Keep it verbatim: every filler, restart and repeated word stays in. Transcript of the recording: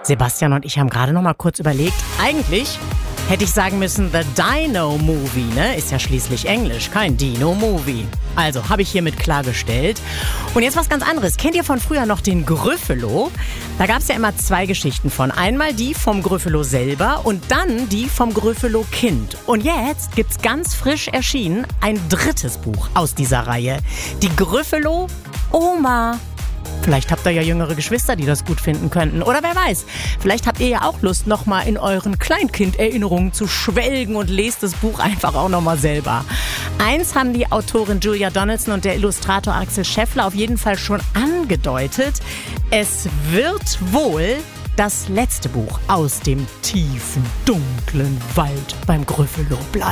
Sebastian und ich haben gerade noch mal kurz überlegt, eigentlich hätte ich sagen müssen The Dino Movie, ne? Ist ja schließlich Englisch, kein Dino Movie. Also, habe ich hiermit klargestellt. Und jetzt was ganz anderes. Kennt ihr von früher noch den Gryffalo? Da gab es ja immer zwei Geschichten von. Einmal die vom Gryffalo selber und dann die vom Gryffalo-Kind. Und jetzt gibt's ganz frisch erschienen ein drittes Buch aus dieser Reihe. Die Gryffalo-Oma. Vielleicht habt ihr ja jüngere Geschwister, die das gut finden könnten. Oder wer weiß, vielleicht habt ihr ja auch Lust, nochmal in euren Kleinkind-Erinnerungen zu schwelgen und lest das Buch einfach auch nochmal selber. Eins haben die Autorin Julia Donaldson und der Illustrator Axel Scheffler auf jeden Fall schon angedeutet. Es wird wohl das letzte Buch aus dem tiefen, dunklen Wald beim Gryffalo bleiben.